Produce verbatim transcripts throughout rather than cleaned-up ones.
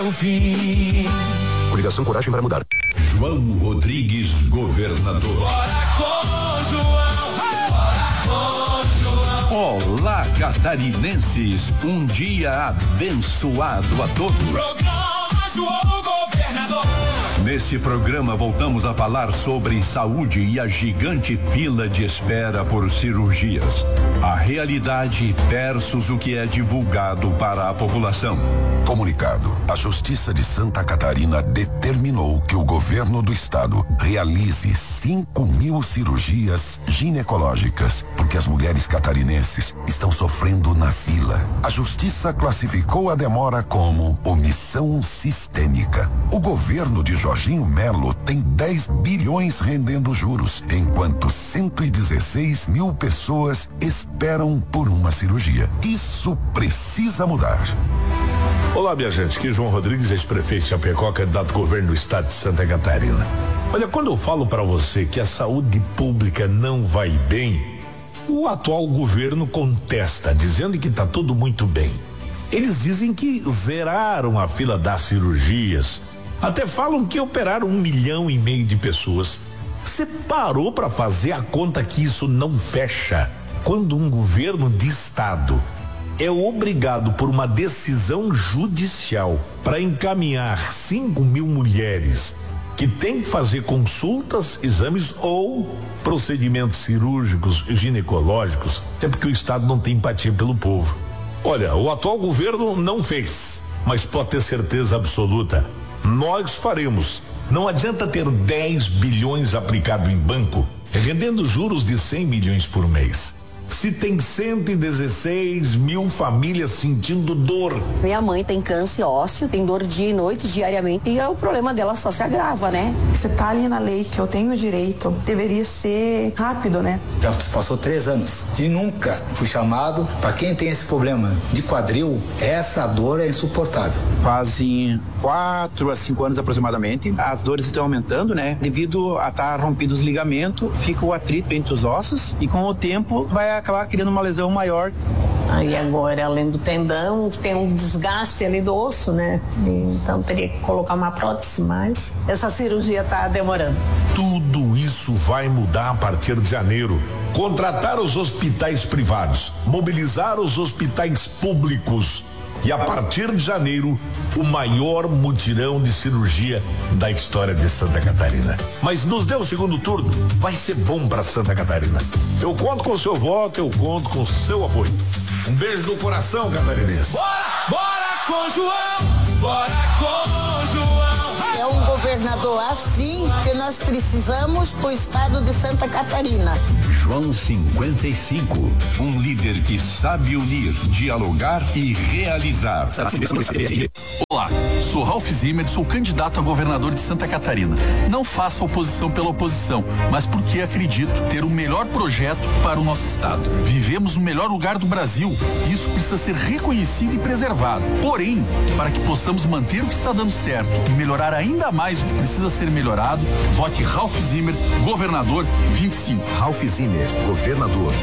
Coligação Coragem para Mudar. João Rodrigues, governador. Bora com João, bora com João. Olá, catarinenses, um dia abençoado a todos. Programa João Governador. Nesse programa voltamos a falar sobre saúde e a gigante fila de espera por cirurgias. A realidade versus o que é divulgado para a população. Comunicado: a Justiça de Santa Catarina determinou que o governo do estado realize cinco mil cirurgias ginecológicas, porque as mulheres catarinenses estão sofrendo na fila. A Justiça classificou a demora como omissão sistêmica. O governo de Jorginho Melo tem dez bilhões rendendo juros, enquanto cento e dezesseis mil pessoas esperam por uma cirurgia. Isso precisa mudar. Olá, minha gente, aqui é João Rodrigues, ex-prefeito de Chapecó, candidato ao governo do estado de Santa Catarina. Olha, quando eu falo para você que a saúde pública não vai bem, o atual governo contesta, dizendo que está tudo muito bem. Eles dizem que zeraram a fila das cirurgias, até falam que operaram um milhão e meio de pessoas. Você parou para fazer a conta que isso não fecha quando um governo de estado é obrigado por uma decisão judicial para encaminhar cinco mil mulheres que têm que fazer consultas, exames ou procedimentos cirúrgicos e ginecológicos, até porque o estado não tem empatia pelo povo. Olha, o atual governo não fez, mas pode ter certeza absoluta, nós faremos. Não adianta ter dez bilhões aplicado em banco, rendendo juros de cem milhões por mês, se tem cento e dezesseis mil famílias sentindo dor. Minha mãe tem câncer ósseo, tem dor dia e noite, diariamente, e o problema dela só se agrava, né? Você tá ali na lei que eu tenho direito, deveria ser rápido, né? Já passou três anos e nunca fui chamado. Para quem tem esse problema de quadril, essa dor é insuportável. Fazem quatro a cinco anos aproximadamente, as dores estão aumentando, né? Devido a estar tá rompido os ligamentos, fica o atrito entre os ossos e com o tempo vai acabar criando uma lesão maior. Aí agora, além do tendão, tem um desgaste ali do osso, né? Então teria que colocar uma prótese, mas essa cirurgia tá demorando. Tudo isso vai mudar a partir de janeiro. Contratar os hospitais privados, mobilizar os hospitais públicos. E a partir de janeiro, o maior mutirão de cirurgia da história de Santa Catarina. Mas nos dê o segundo turno, vai ser bom para Santa Catarina. Eu conto com o seu voto, eu conto com o seu apoio. Um beijo no coração, catarinense. Bora, bora com João, bora com João. É um governador assim que nós precisamos pro estado de Santa Catarina. João cinquenta e cinco, um líder que sabe unir, dialogar e realizar. Olá, sou Ralph Zimmer, sou candidato a governador de Santa Catarina. Não faço oposição pela oposição, mas porque acredito ter o melhor projeto para o nosso estado. Vivemos no melhor lugar do Brasil e isso precisa ser reconhecido e preservado. Porém, para que possamos manter o que está dando certo e melhorar ainda mais o que precisa ser melhorado, vote Ralph Zimmer, governador vinte e cinco. Ralph Zimmer, governador.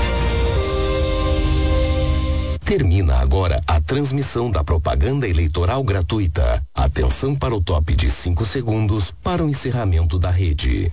Termina agora a transmissão da propaganda eleitoral gratuita. Atenção para o top de cinco segundos para o encerramento da rede.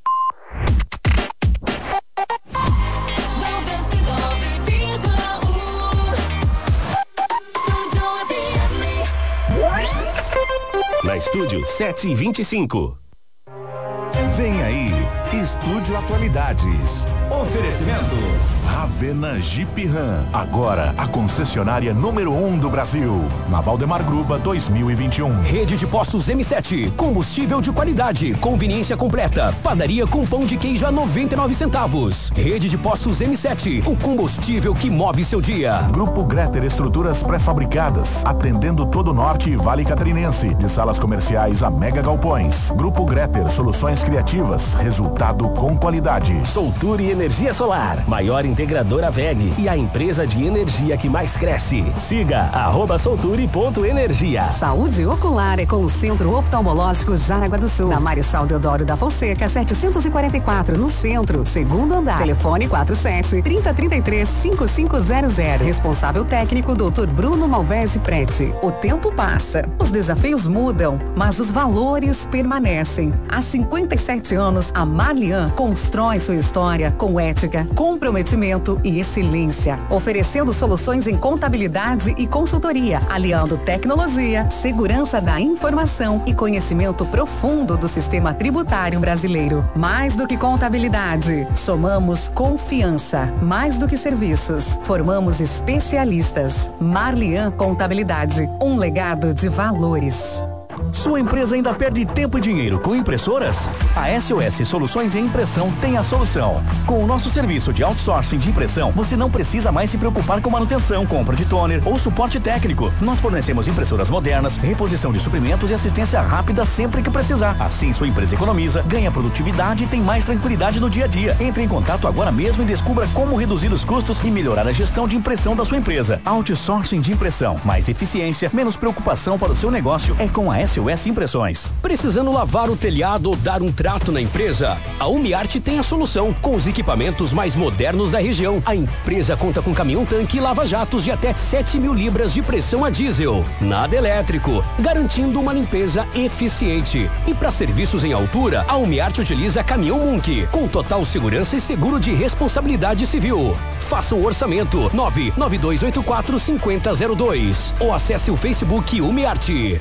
Na Estúdio sete e vinte e cinco. Vem aí, Estúdio Atualidades. Oferecimento Ravena Jeep Ram, agora a concessionária número um do Brasil. Na Valdemar Gruba dois mil e vinte e um. Rede de Postos M sete, combustível de qualidade, conveniência completa, padaria com pão de queijo a noventa e nove centavos. Rede de Postos M sete, o combustível que move seu dia. Grupo Greter Estruturas Pré-Fabricadas, atendendo todo o norte e vale catarinense, de salas comerciais a mega galpões. Grupo Greter, soluções criativas, resultado com qualidade. Soltura e energia solar, maior integração Integradora W E G e a empresa de energia que mais cresce. Siga arroba solture ponto energia. Saúde ocular é com o Centro Oftalmológico Jaraguá do Sul, na Marechal Deodoro da Fonseca, setecentos e quarenta e quatro, no centro, segundo andar. Telefone quatro sete, trinta, trinta e três, cinquenta e cinco zero zero. Responsável técnico, doutor Bruno Malvese Prete. O tempo passa, os desafios mudam, mas os valores permanecem. Há cinquenta e sete anos, a Marlian constrói sua história com ética, comprometimento e excelência, oferecendo soluções em contabilidade e consultoria, aliando tecnologia, segurança da informação e conhecimento profundo do sistema tributário brasileiro. Mais do que contabilidade, somamos confiança. Mais do que serviços, formamos especialistas. Marlian Contabilidade, um legado de valores. Sua empresa ainda perde tempo e dinheiro com impressoras? A S O S Soluções em Impressão tem a solução. Com o nosso serviço de outsourcing de impressão, você não precisa mais se preocupar com manutenção, compra de toner ou suporte técnico. Nós fornecemos impressoras modernas, reposição de suprimentos e assistência rápida sempre que precisar. Assim, sua empresa economiza, ganha produtividade e tem mais tranquilidade no dia a dia. Entre em contato agora mesmo e descubra como reduzir os custos e melhorar a gestão de impressão da sua empresa. Outsourcing de impressão. Mais eficiência, menos preocupação para o seu negócio é com a S O S Impressões. Precisando lavar o telhado ou dar um trato na empresa? A Umiarte tem a solução, com os equipamentos mais modernos da região. A empresa conta com caminhão-tanque e lava-jatos de até sete mil libras de pressão a diesel. Nada elétrico, garantindo uma limpeza eficiente. E para serviços em altura, a Umiarte utiliza caminhão Munk, com total segurança e seguro de responsabilidade civil. Faça um orçamento nove nove dois oito quatro cinco zero zero dois ou acesse o Facebook Umiarte.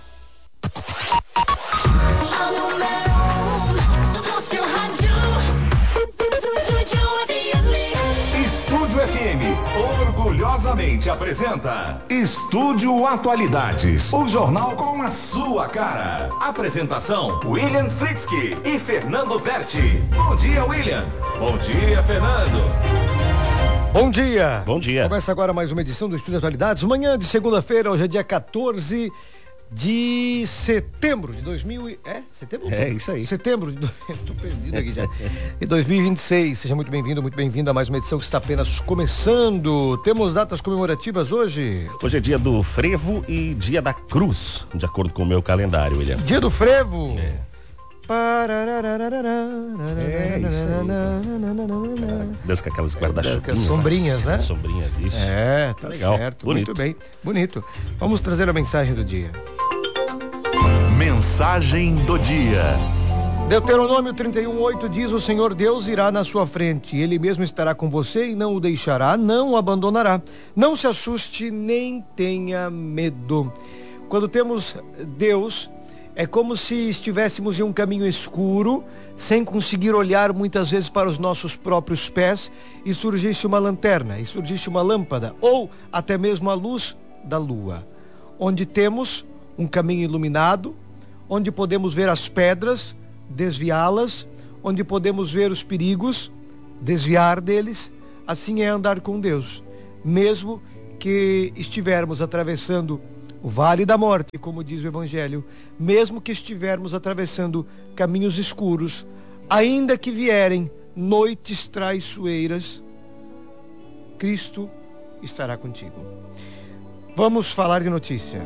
Estúdio F M orgulhosamente apresenta Estúdio Atualidades, o jornal com a sua cara. Apresentação: William Fritzky e Fernando Berti. Bom dia, William. Bom dia, Fernando. Bom dia. Bom dia. Começa agora mais uma edição do Estúdio Atualidades. Manhã de segunda-feira, hoje é dia quatorze de setembro de dois mil e... É? Setembro? É, isso aí. Setembro de... Estou perdido aqui já. De dois mil e vinte e seis. Seja muito bem-vindo, muito bem-vinda a mais uma edição que está apenas começando. Temos datas comemorativas hoje? Hoje é dia do frevo e dia da cruz, de acordo com o meu calendário, William. Dia do frevo? É. É isso aí. Com aquelas guarda-chuvinhas. Sombrinhas, né? Sombrinhas, isso. É, tá legal. Certo. Bonito. Muito bem. Bonito. Vamos trazer a mensagem do dia. Mensagem do dia. Deuteronômio trinta e um, oito diz: o Senhor Deus irá na sua frente, Ele mesmo estará com você e não o deixará, não o abandonará. Não se assuste nem tenha medo. Quando temos Deus, é como se estivéssemos em um caminho escuro, sem conseguir olhar muitas vezes para os nossos próprios pés, e surgisse uma lanterna, e surgisse uma lâmpada, ou até mesmo a luz da lua, onde temos um caminho iluminado, onde podemos ver as pedras, desviá-las, onde podemos ver os perigos, desviar deles. Assim é andar com Deus, mesmo que estivermos atravessando o vale da morte, como diz o Evangelho, mesmo que estivermos atravessando caminhos escuros, ainda que vierem noites traiçoeiras, Cristo estará contigo. Vamos falar de notícia.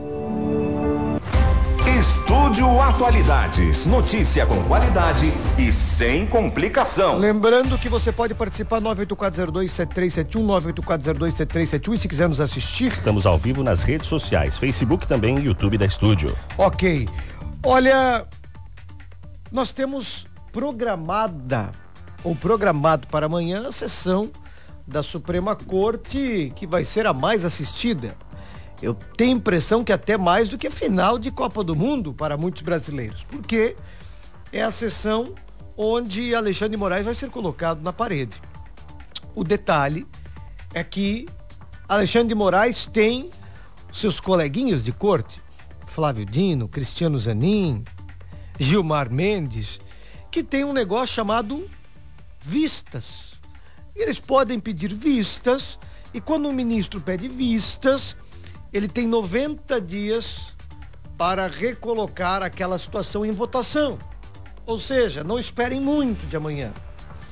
Estúdio Atualidades, notícia com qualidade e sem complicação. Lembrando que você pode participar nove oito quatro zero dois sete três sete um, nove oito quatro zero dois sete três sete um, e se quiser nos assistir... Estamos ao vivo nas redes sociais, Facebook também e YouTube da Estúdio. Ok. Olha, nós temos programada, ou programado para amanhã, a sessão da Suprema Corte, que vai ser a mais assistida. Eu tenho a impressão que até mais do que a final de Copa do Mundo para muitos brasileiros, porque é a sessão onde Alexandre de Moraes vai ser colocado na parede. O detalhe é que Alexandre de Moraes tem seus coleguinhas de corte, Flávio Dino, Cristiano Zanin, Gilmar Mendes, que tem um negócio chamado vistas. Eles podem pedir vistas, e quando um ministro pede vistas, ele tem noventa dias para recolocar aquela situação em votação. Ou seja, não esperem muito de amanhã.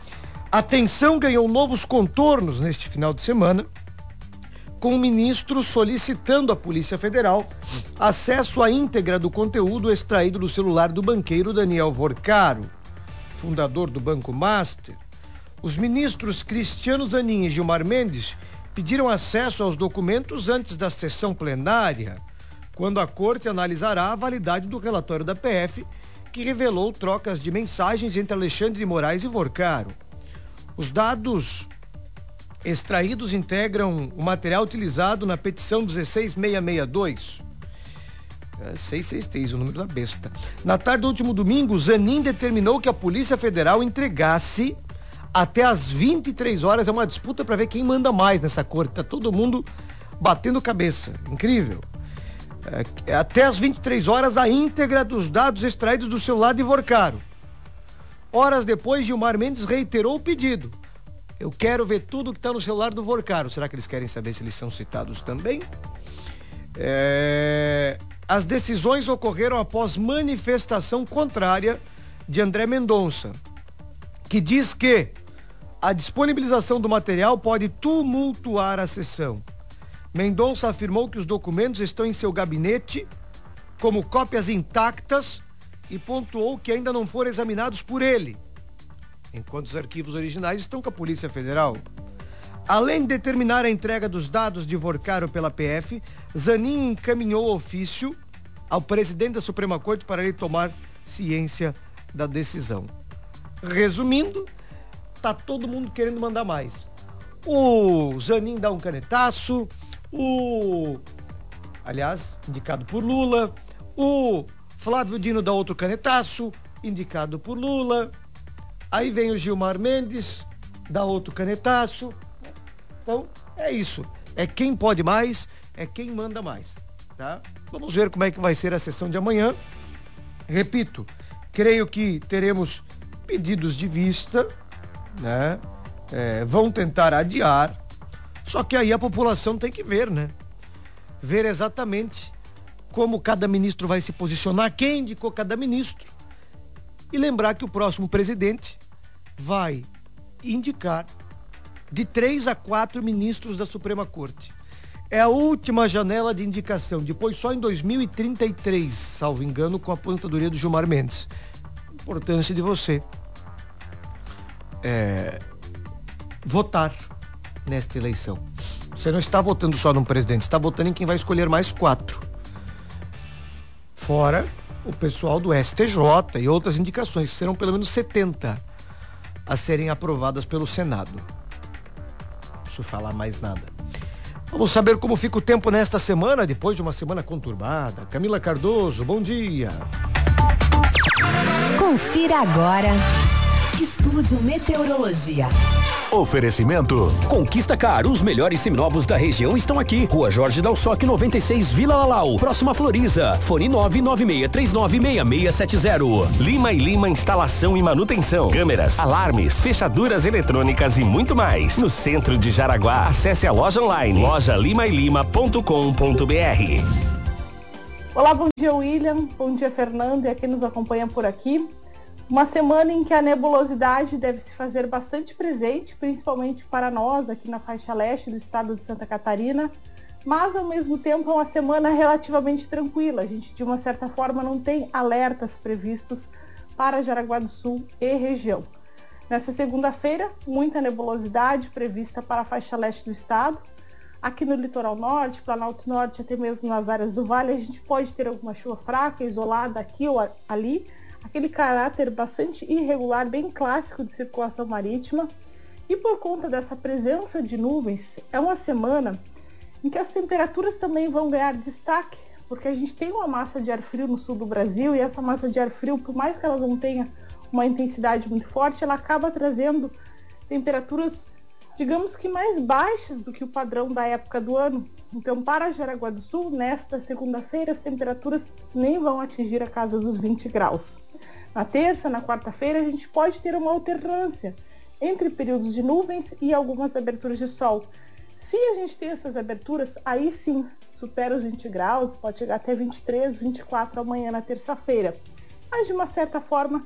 A tensão ganhou novos contornos neste final de semana, com o ministro solicitando à Polícia Federal acesso à íntegra do conteúdo extraído do celular do banqueiro Daniel Vorcaro, fundador do Banco Master. Os ministros Cristiano Zanin e Gilmar Mendes pediram acesso aos documentos antes da sessão plenária, quando a Corte analisará a validade do relatório da P F, que revelou trocas de mensagens entre Alexandre de Moraes e Vorcaro. Os dados extraídos integram o material utilizado na petição dezesseis mil seiscentos e sessenta e dois. É, seiscentos e sessenta e três, o número da besta. Na tarde do último domingo, Zanin determinou que a Polícia Federal entregasse até às vinte e três horas. É uma disputa para ver quem manda mais nessa corte. Tá todo mundo batendo cabeça. Incrível. É, até às vinte e três horas, a íntegra dos dados extraídos do celular de Vorcaro. Horas depois, Gilmar Mendes reiterou o pedido. Eu quero ver tudo que está no celular do Vorcaro. Será que eles querem saber se eles são citados também? É... As decisões ocorreram após manifestação contrária de André Mendonça, que diz que a disponibilização do material pode tumultuar a sessão. Mendonça afirmou que os documentos estão em seu gabinete como cópias intactas e pontuou que ainda não foram examinados por ele, enquanto os arquivos originais estão com a Polícia Federal. Além de determinar a entrega dos dados de Vorcaro pela P F, Zanin encaminhou ofício ao presidente da Suprema Corte para ele tomar ciência da decisão. Resumindo, tá todo mundo querendo mandar mais. O Zanin dá um canetaço, o, aliás, indicado por Lula, o Flávio Dino dá outro canetaço, indicado por Lula, aí vem o Gilmar Mendes, dá outro canetaço. Então, é isso. É quem pode mais, é quem manda mais, tá? Vamos ver como é que vai ser a sessão de amanhã. Repito, creio que teremos pedidos de vista, né? É, vão tentar adiar, só que aí a população tem que ver, né? Ver exatamente como cada ministro vai se posicionar, quem indicou cada ministro, e lembrar que o próximo presidente vai indicar de três a quatro ministros da Suprema Corte. É a última janela de indicação, depois só em dois mil e trinta e três, salvo engano, com a aposentadoria do Gilmar Mendes. Importância de você é, votar nesta eleição. Você não está votando só num presidente, está votando em quem vai escolher mais quatro. Fora o pessoal do S T J e outras indicações, que serão pelo menos setenta a serem aprovadas pelo Senado. Não preciso falar mais nada. Vamos saber como fica o tempo nesta semana, depois de uma semana conturbada. Camila Cardoso, bom dia. Confira agora. Estúdio Meteorologia. Oferecimento. Conquista Car, os melhores seminovos da região estão aqui. Rua Jorge Dalsoc, noventa e seis, Vila Lalau. Próxima Floriza. Fone nove nove seis três nove seis seis sete zero. Lima e Lima Instalação e Manutenção. Câmeras, alarmes, fechaduras eletrônicas e muito mais. No centro de Jaraguá. Acesse a loja online. loja lima e lima ponto com ponto br. Olá, bom dia, William. Bom dia, Fernando e a quem nos acompanha por aqui. Uma semana em que a nebulosidade deve se fazer bastante presente, principalmente para nós aqui na faixa leste do estado de Santa Catarina, mas ao mesmo tempo é uma semana relativamente tranquila. A gente, de uma certa forma, não tem alertas previstos para Jaraguá do Sul e região. Nessa segunda-feira, muita nebulosidade prevista para a faixa leste do estado. Aqui no litoral norte, Planalto Norte, até mesmo nas áreas do vale, a gente pode ter alguma chuva fraca, isolada aqui ou ali, aquele caráter bastante irregular, bem clássico de circulação marítima. E por conta dessa presença de nuvens, é uma semana em que as temperaturas também vão ganhar destaque, porque a gente tem uma massa de ar frio no sul do Brasil, e essa massa de ar frio, por mais que ela não tenha uma intensidade muito forte, ela acaba trazendo temperaturas, digamos que mais baixas do que o padrão da época do ano. Então, para Jaraguá do Sul, nesta segunda-feira, as temperaturas nem vão atingir a casa dos vinte graus. Na terça, na quarta-feira, a gente pode ter uma alternância entre períodos de nuvens e algumas aberturas de sol. Se a gente tem essas aberturas, aí sim, supera os vinte graus, pode chegar até vinte e três, vinte e quatro amanhã na terça-feira. Mas, de uma certa forma,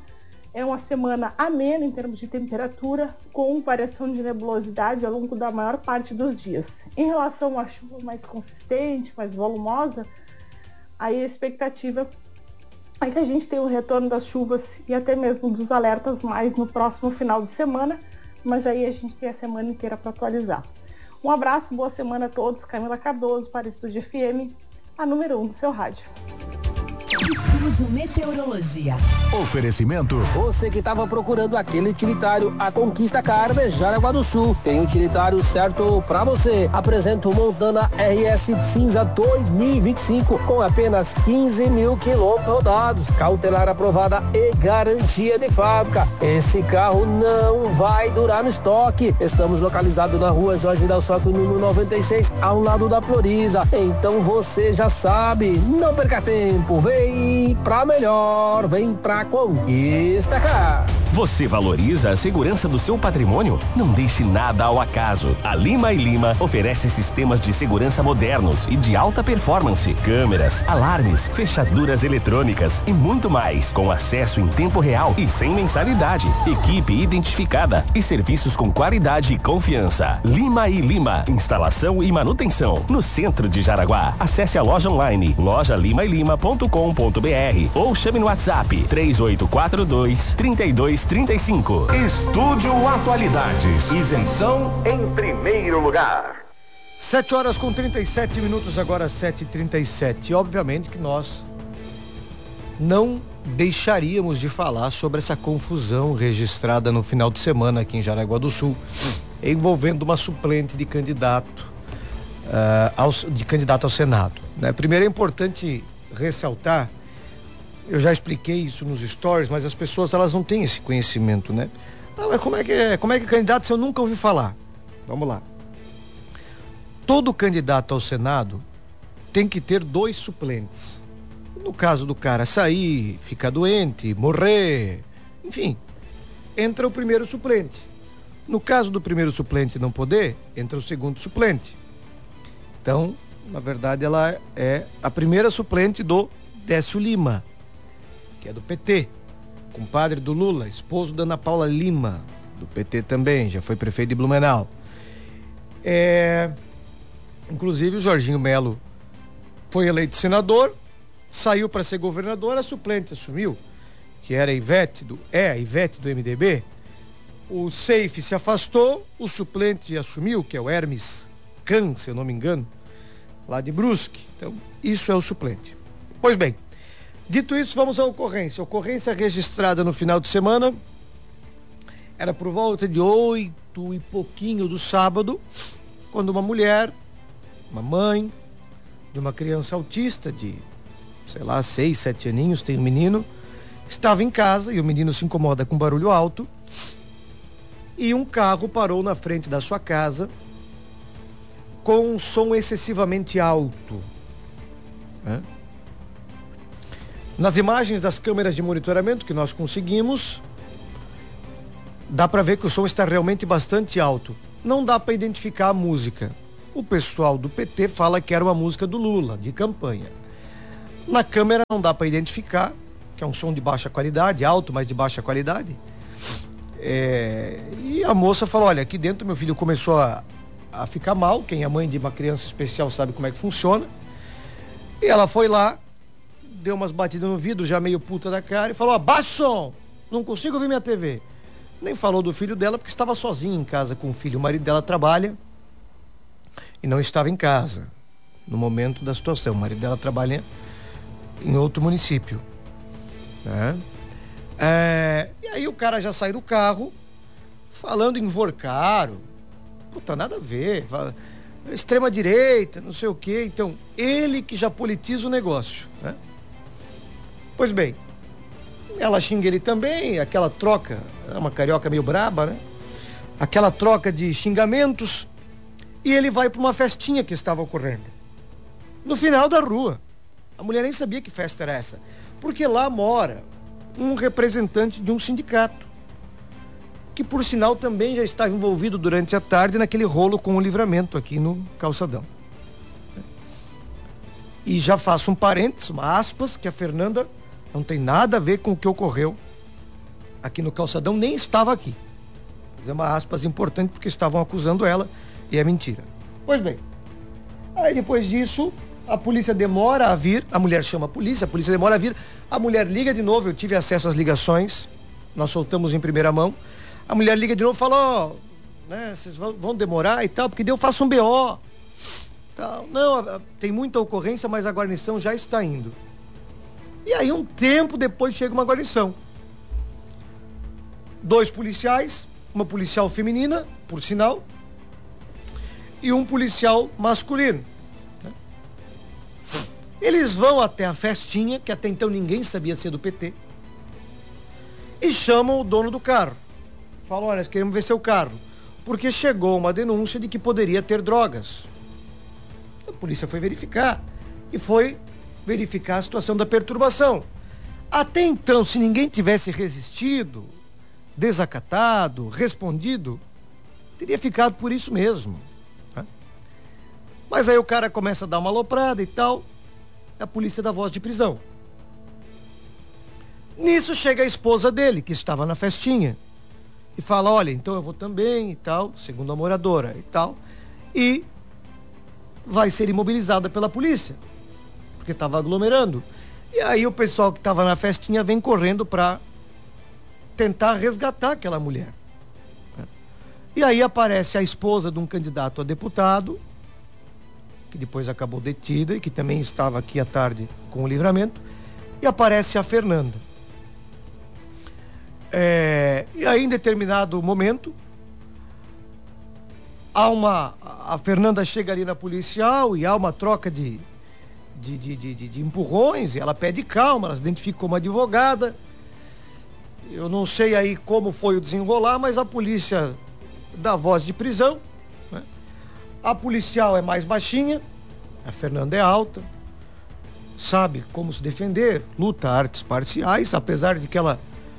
É uma semana amena em termos de temperatura, com variação de nebulosidade ao longo da maior parte dos dias. Em relação à chuva mais consistente, mais volumosa, aí a expectativa é que a gente tenha o retorno das chuvas e até mesmo dos alertas mais no próximo final de semana, mas aí a gente tem a semana inteira para atualizar. Um abraço, boa semana a todos. Camila Cardoso para o Estúdio F M, a número um do seu rádio. Estúdio Meteorologia. Oferecimento. Você que estava procurando aquele utilitário, a Conquista Car de Jaraguá do Sul tem um utilitário certo para você. Apresenta o Montana R S Cinza dois mil e vinte e cinco com apenas quinze mil quilômetros rodados, cautelar aprovada e garantia de fábrica. Esse carro não vai durar no estoque. Estamos localizados na rua Jorge Del Socco, número noventa e seis, ao lado da Floriza. Então você já sabe, não perca tempo, vem pra melhor, vem pra Conquista Car. Você valoriza a segurança do seu patrimônio? Não deixe nada ao acaso. A Lima e Lima oferece sistemas de segurança modernos e de alta performance, câmeras, alarmes, fechaduras eletrônicas e muito mais, com acesso em tempo real e sem mensalidade. Equipe identificada e serviços com qualidade e confiança. Lima e Lima, instalação e manutenção, no centro de Jaraguá. Acesse a loja online loja lima e lima ponto com ponto br ou chame no WhatsApp três oito quatro dois, três dois trinta e cinco. Estúdio Atualidades. Isenção em primeiro lugar. sete horas com trinta e sete minutos, agora sete e trinta e sete. Obviamente que nós não deixaríamos de falar sobre essa confusão registrada no final de semana aqui em Jaraguá do Sul, envolvendo uma suplente de candidato, uh, ao, de candidato ao Senado. Né? Primeiro é importante ressaltar, eu já expliquei isso nos stories, mas as pessoas elas não têm esse conhecimento, né? Ah, mas como é que é, como é que é candidato se eu nunca ouvi falar? Vamos lá. Todo candidato ao Senado tem que ter dois suplentes. No caso do cara sair, ficar doente, morrer, enfim, entra o primeiro suplente. No caso do primeiro suplente não poder, entra o segundo suplente. Então, na verdade, ela é a primeira suplente do Décio Lima, que é do P T, compadre do Lula, esposo da Ana Paula Lima, do P T também, já foi prefeito de Blumenau. É, inclusive o Jorginho Melo foi eleito senador, saiu para ser governador, a suplente assumiu, que era a Ivete, do, é a Ivete do M D B. O Seife se afastou, o suplente assumiu, que é o Hermes Can, se eu não me engano, lá de Brusque. Então, isso é o suplente. Pois bem, dito isso, vamos à ocorrência. Ocorrência registrada no final de semana, era por volta de oito e pouquinho do sábado, quando uma mulher, uma mãe de uma criança autista de, sei lá, seis, sete aninhos, tem um menino, estava em casa e o menino se incomoda com barulho alto e um carro parou na frente da sua casa com um som excessivamente alto. Né? Nas imagens das câmeras de monitoramento que nós conseguimos, dá para ver que o som está realmente bastante alto. Não dá para identificar a música. O pessoal do P T fala que era uma música do Lula, de campanha. Na câmera não dá para identificar, que é um som de baixa qualidade, alto, mas de baixa qualidade. É... E a moça falou, olha, aqui dentro meu filho começou a, a ficar mal, quem é mãe de uma criança especial sabe como é que funciona. E ela foi lá, deu umas batidas no vidro, já meio puta da cara, e falou, abaixa o som, não consigo ouvir minha T V. Nem falou do filho dela, porque estava sozinha em casa com o filho. O marido dela trabalha e não estava em casa no momento da situação. O marido dela trabalha em outro município. Né? É, e aí o cara já saiu do carro falando em Vorcaro. Puta, nada a ver. Fala, extrema direita, não sei o quê. Então, ele que já politiza o negócio. Né? Pois bem, ela xinga ele também, aquela troca, é uma carioca meio braba, né? Aquela troca de xingamentos, e ele vai para uma festinha que estava ocorrendo no final da rua. A mulher nem sabia que festa era essa, porque lá mora um representante de um sindicato, que por sinal também já estava envolvido durante a tarde naquele rolo com o Livramento aqui no Calçadão. E já faço um parênteses, uma aspas, que a Fernanda não tem nada a ver com o que ocorreu aqui no calçadão, nem estava aqui. Fazer uma aspas importante porque estavam acusando ela e é mentira. Pois bem, aí depois disso, a polícia demora a vir, a mulher chama a polícia, a polícia demora a vir, a mulher liga de novo, eu tive acesso às ligações, nós soltamos em primeira mão, a mulher liga de novo e fala, ó, oh, né, vocês vão, vão demorar e tal, porque daí eu faço um B O. Tal. Não, tem muita ocorrência, mas a guarnição já está indo. E aí um tempo depois chega uma guarnição. Dois policiais, uma policial feminina, por sinal, e um policial masculino. Né? Eles vão até a festinha, que até então ninguém sabia ser do P T, e chamam o dono do carro. Falam, olha, nós queremos ver seu carro, porque chegou uma denúncia de que poderia ter drogas. A polícia foi verificar, e foi verificar a situação da perturbação. Até então, se ninguém tivesse resistido, desacatado, respondido, teria ficado por isso mesmo. Né? Mas aí o cara começa a dar uma aloprada e tal, a polícia dá voz de prisão. Nisso chega a esposa dele, que estava na festinha, e fala, olha, então eu vou também e tal, segundo a moradora e tal, e vai ser imobilizada pela polícia, porque estava aglomerando. E aí o pessoal que estava na festinha vem correndo para tentar resgatar aquela mulher. E aí aparece a esposa de um candidato a deputado, que depois acabou detida e que também estava aqui à tarde com o Livramento, e aparece a Fernanda. É, e aí em determinado momento, há uma, a Fernanda chega ali na policial e há uma troca de, de, de, de, de, de empurrões, e ela pede calma, ela se identifica como advogada. Eu não sei aí como foi o desenrolar, mas a polícia dá voz de prisão, né? A policial é mais baixinha, a Fernanda é alta, sabe como se defender, luta artes marciais, apesar de que ela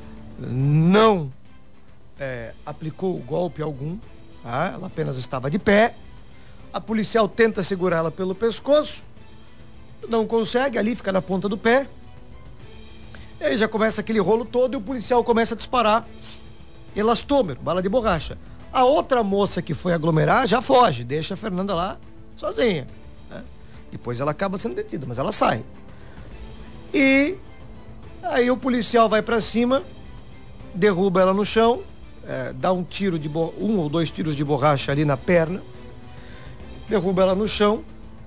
não é, aplicou golpe algum, tá? Ela apenas estava de pé. A policial tenta segurar ela pelo pescoço, não consegue, ali fica na ponta do pé. E aí já começa aquele rolo todo e o policial começa a disparar elastômero, bala de borracha. A outra moça que foi aglomerar já foge, deixa a Fernanda lá sozinha, né? Depois ela acaba sendo detida, mas ela sai. E aí o policial vai pra cima, derruba ela no chão, é, dá um tiro de bo... um ou dois tiros de borracha ali na perna, derruba ela no chão.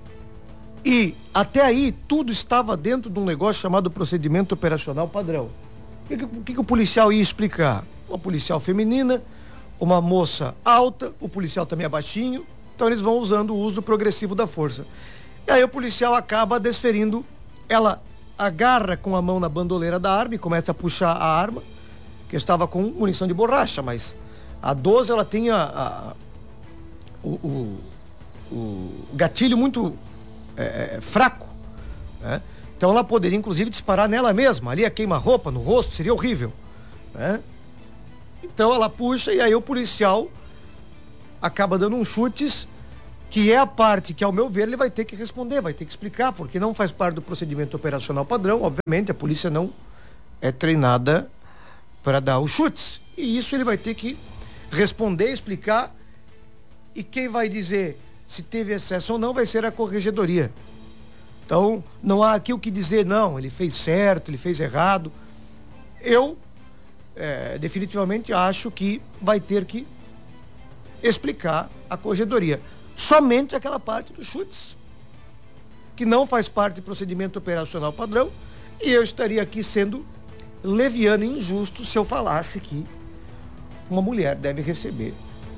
E até aí tudo estava dentro de um negócio chamado procedimento operacional padrão. O que, que, que o policial ia explicar? Uma policial feminina, uma moça alta, o policial também é baixinho, então eles vão usando o uso progressivo da força. E aí o policial acaba desferindo, ela agarra com a mão na bandoleira da arma e começa a puxar a arma, que estava com munição de borracha, mas a doze ela tinha a, o, o, o gatilho muito é, fraco, né? Então ela poderia inclusive disparar nela mesma, ali a queima-roupa no rosto, seria horrível, né? Então ela puxa e aí o policial acaba dando uns chutes, que é a parte que, ao meu ver, ele vai ter que responder, vai ter que explicar, porque não faz parte do procedimento operacional padrão. Obviamente a polícia não é treinada para dar os chutes, e isso ele vai ter que responder, explicar, e quem vai dizer se teve excesso ou não vai ser a corregedoria. Então não há aqui o que dizer, não, ele fez certo, ele fez errado. Eu é, definitivamente acho que vai ter que explicar a corregedoria somente aquela parte dos chutes, que não faz parte do procedimento operacional padrão, e eu estaria aqui sendo leviano e injusto se eu falasse que uma mulher deve receber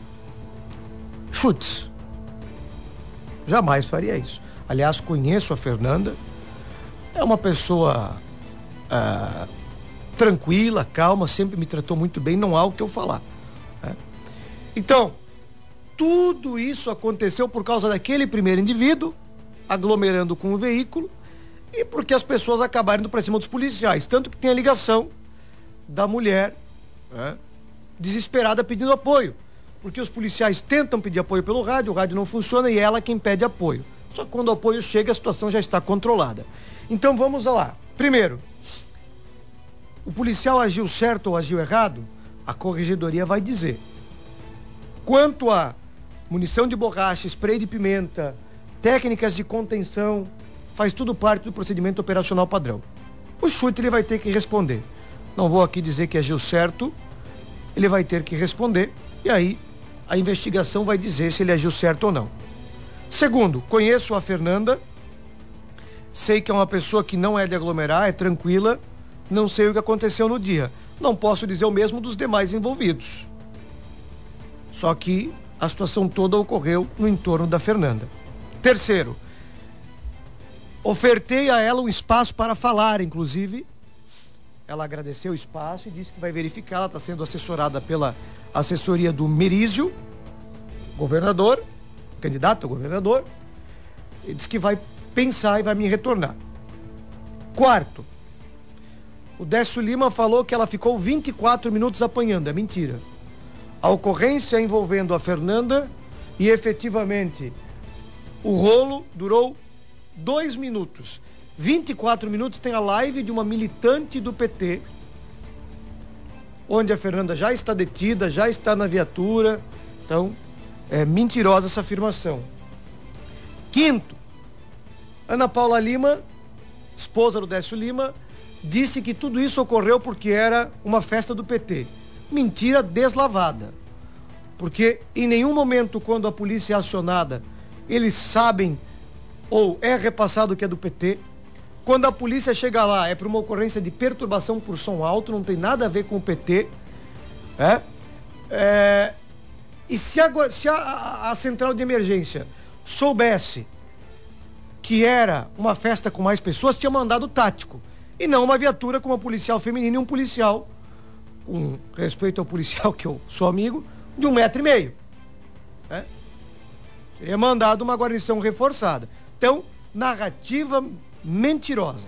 chutes. Jamais faria isso. Aliás, conheço a Fernanda, é uma pessoa ah, tranquila, calma, sempre me tratou muito bem, não há o que eu falar, né? Então, tudo isso aconteceu por causa daquele primeiro indivíduo aglomerando com o veículo e porque as pessoas acabaram indo para cima dos policiais, tanto que tem a ligação da mulher, né, desesperada pedindo apoio, porque os policiais tentam pedir apoio pelo rádio, o rádio não funciona e ela é quem pede apoio. Só que quando o apoio chega, a situação já está controlada. Então vamos lá. Primeiro, o policial agiu certo ou agiu errado? A corregedoria vai dizer. Quanto a munição de borracha, spray de pimenta, técnicas de contenção, faz tudo parte do procedimento operacional padrão. O chute ele vai ter que responder. Não vou aqui dizer que agiu certo, ele vai ter que responder e aí a investigação vai dizer se ele agiu certo ou não. Segundo, conheço a Fernanda, sei que é uma pessoa que não é de aglomerar, é tranquila, não sei o que aconteceu no dia. Não posso dizer o mesmo dos demais envolvidos. Só que a situação toda ocorreu no entorno da Fernanda. Terceiro, ofertei a ela um espaço para falar, inclusive. Ela agradeceu o espaço e disse que vai verificar. Ela está sendo assessorada pela assessoria do Merizio, governador, candidato a governador. Ele disse que vai pensar e vai me retornar. Quarto, o Décio Lima falou que ela ficou vinte e quatro minutos apanhando. É mentira. A ocorrência envolvendo a Fernanda e efetivamente o rolo durou dois minutos. vinte e quatro minutos tem a live de uma militante do P T, onde a Fernanda já está detida, já está na viatura. Então, é mentirosa essa afirmação. Quinto, Ana Paula Lima, esposa do Décio Lima, disse que tudo isso ocorreu porque era uma festa do P T. Mentira deslavada. Porque em nenhum momento, quando a polícia é acionada, eles sabem ou é repassado que é do P T. Quando a polícia chega lá, é para uma ocorrência de perturbação por som alto, não tem nada a ver com o P T. É? É... E se, a, se a, a central de emergência soubesse que era uma festa com mais pessoas, tinha mandado tático. E não uma viatura com uma policial feminina e um policial, com respeito ao policial que eu sou amigo, de um metro e meio. É? Teria mandado uma guarnição reforçada. Então, narrativa mentirosa.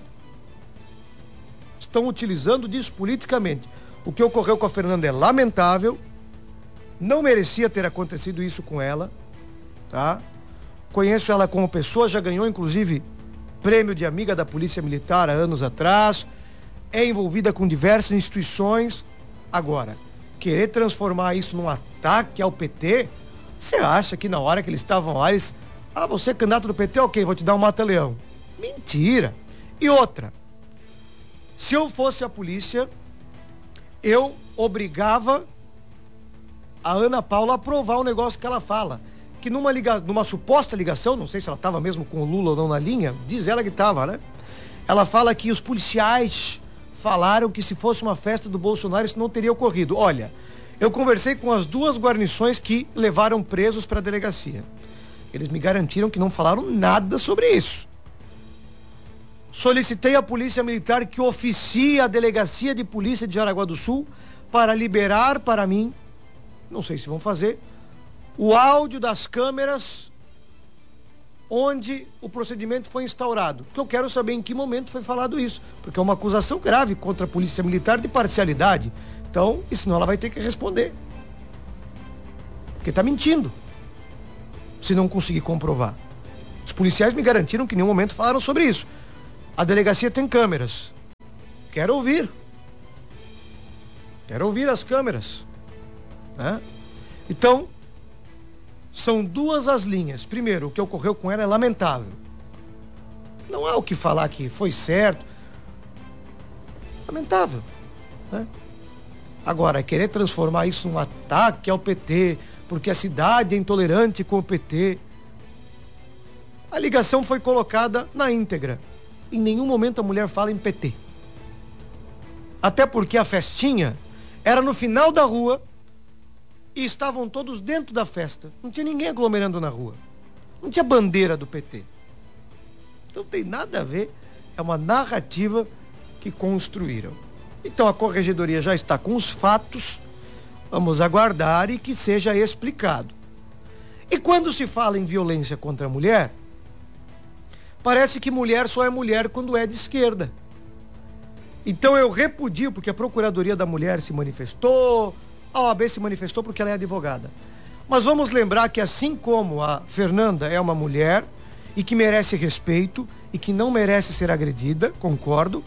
Estão utilizando disso politicamente. O que ocorreu com a Fernanda é lamentável. Não merecia ter acontecido isso com ela, tá? Conheço ela como pessoa, já ganhou inclusive prêmio de amiga da Polícia Militar há anos atrás, é envolvida com diversas instituições. Agora, querer transformar isso num ataque ao P T, você acha que na hora que eles estavam lá, eles... Ah, você é candidato do P T? Ok, vou te dar um mata-leão. Mentira. E outra, se eu fosse a polícia, eu obrigava a Ana Paula a provar o negócio que ela fala. Que numa, liga... numa suposta ligação, não sei se ela estava mesmo com o Lula ou não na linha, diz ela que estava, né? Ela fala que os policiais falaram que se fosse uma festa do Bolsonaro isso não teria ocorrido. Olha, eu conversei com as duas guarnições que levaram presos para a delegacia. Eles me garantiram que não falaram nada sobre isso. Solicitei à Polícia Militar que oficie a Delegacia de Polícia de Jaraguá do Sul para liberar para mim, não sei se vão fazer, o áudio das câmeras onde o procedimento foi instaurado. Porque eu quero saber em que momento foi falado isso, porque é uma acusação grave contra a Polícia Militar de parcialidade. Então, e senão ela vai ter que responder. Porque está mentindo, se não conseguir comprovar. Os policiais me garantiram que em nenhum momento falaram sobre isso. A delegacia tem câmeras. Quero ouvir. Quero ouvir as câmeras. Né? Então, são duas as linhas. Primeiro, o que ocorreu com ela é lamentável. Não há o que falar que foi certo. Lamentável. Né? Agora, querer transformar isso num ataque ao P T, porque a cidade é intolerante com o P T. A ligação foi colocada na íntegra. Em nenhum momento a mulher fala em P T. Até porque a festinha era no final da rua e estavam todos dentro da festa. Não tinha ninguém aglomerando na rua. Não tinha bandeira do P T. Então tem nada a ver. É uma narrativa que construíram. Então a corregedoria já está com os fatos. Vamos aguardar e que seja explicado. E quando se fala em violência contra a mulher, parece que mulher só é mulher quando é de esquerda. Então eu repudio, porque a Procuradoria da Mulher se manifestou, a O A B se manifestou porque ela é advogada. Mas vamos lembrar que assim como a Fernanda é uma mulher e que merece respeito e que não merece ser agredida, concordo,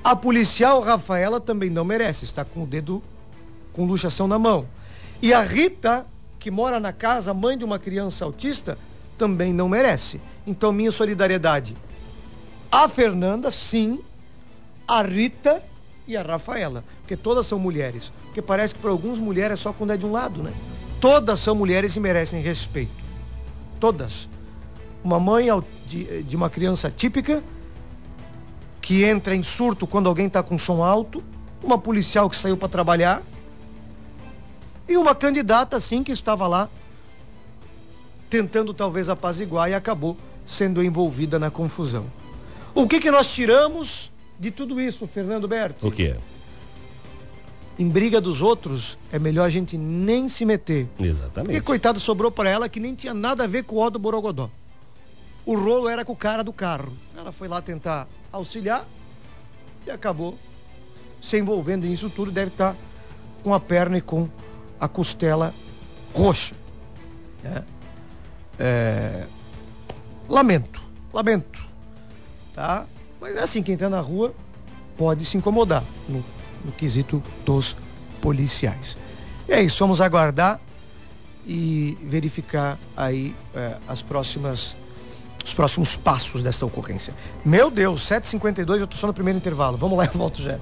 A policial Rafaela também não merece, está com o dedo com luxação na mão. E a Rita, que mora na casa, mãe de uma criança autista, também não merece. Então, minha solidariedade a Fernanda, sim, a Rita e a Rafaela, porque todas são mulheres. Porque parece que para algumas mulheres é só quando é de um lado, né? Todas são mulheres e merecem respeito. Todas. Uma mãe de, de uma criança típica, que entra em surto quando alguém está com som alto, uma policial que saiu para trabalhar, e uma candidata, assim, que estava lá tentando talvez apaziguar e acabou sendo envolvida na confusão. O que que nós tiramos de tudo isso, Fernando Berti? O quê? Em briga dos outros, é melhor a gente nem se meter. Exatamente. Porque, coitado, sobrou para ela que nem tinha nada a ver com o ó do Borogodó. O rolo era com o cara do carro. Ela foi lá tentar auxiliar e acabou se envolvendo nisso tudo. Deve estar com a perna e com a costela roxa. É. É... Lamento, lamento, tá? Mas é assim, quem tá na rua pode se incomodar no, no quesito dos policiais. E é isso, vamos aguardar e verificar aí é, as próximas, os próximos passos desta ocorrência. Meu Deus, sete e cinquenta e dois, eu tô só no primeiro intervalo. Vamos lá, eu volto já.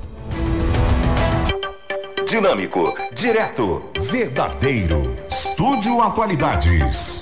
Dinâmico, direto, verdadeiro. Estúdio Atualidades.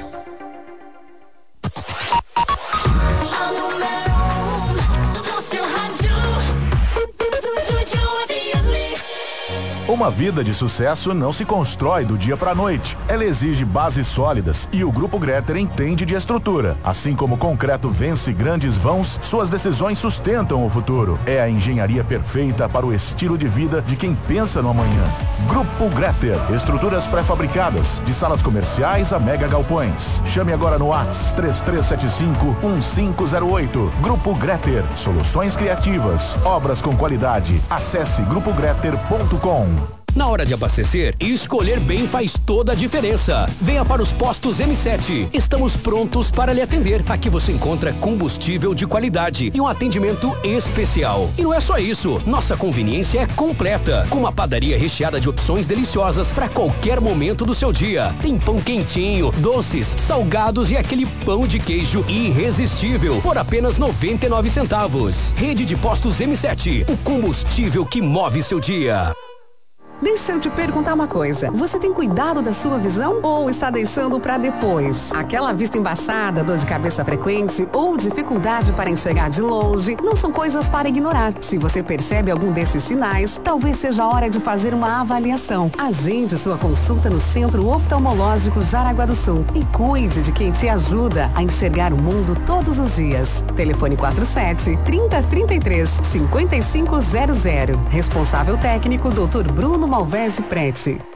Uma vida de sucesso não se constrói do dia para a noite. Ela exige bases sólidas e o Grupo Greter entende de estrutura. Assim como o concreto vence grandes vãos, suas decisões sustentam o futuro. É a engenharia perfeita para o estilo de vida de quem pensa no amanhã. Grupo Greter, estruturas pré-fabricadas, de salas comerciais a mega galpões. Chame agora no WhatsApp três três sete cinco um cinco zero oito. Grupo Greter, soluções criativas, obras com qualidade. Acesse grupo greter ponto com. Na hora de abastecer, escolher bem faz toda a diferença. Venha para os postos M sete. Estamos prontos para lhe atender. Aqui você encontra combustível de qualidade e um atendimento especial. E não é só isso, nossa conveniência é completa, com uma padaria recheada de opções deliciosas para qualquer momento do seu dia. Tem pão quentinho, doces, salgados e aquele pão de queijo irresistível por apenas noventa e nove centavos. Rede de postos M sete, o combustível que move seu dia. Deixa eu te perguntar uma coisa. Você tem cuidado da sua visão ou está deixando para depois? Aquela vista embaçada, dor de cabeça frequente ou dificuldade para enxergar de longe não são coisas para ignorar. Se você percebe algum desses sinais, talvez seja a hora de fazer uma avaliação. Agende sua consulta no Centro Oftalmológico Jaraguá do Sul e cuide de quem te ajuda a enxergar o mundo todos os dias. Telefone quatro sete, trinta, trinta e três, cinquenta e cinco zero zero. Responsável técnico doutor Bruno Malvese Prete.